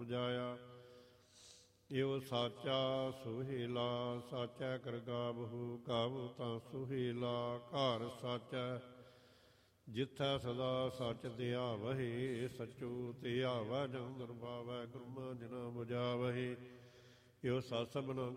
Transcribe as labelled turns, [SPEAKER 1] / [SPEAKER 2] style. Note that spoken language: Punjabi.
[SPEAKER 1] ਉਪਜਾਇਆ। ਇਉ ਸਾਚਾ ਸੁਹੇਲਾ ਸਾਚਾ ਕਰ ਗਾਵਹੁ, ਗਾਵਹੁ ਤਾਂ ਸੁਹੇਲਾ ਘਰ ਸਾਚਾ। ਜਿੱਥੈ ਸਦਾ ਸੱਚ ਧਿਆਵਹਿ, ਸਚੁ ਧਿਆਵੈ ਜਮ ਦਰਬਾਵੈ। ਗੁਰਮੁ ਜਿਨਾ ਬੁਝਾਵਹਿ, ਇਉ ਸਤ ਸਭਨਾ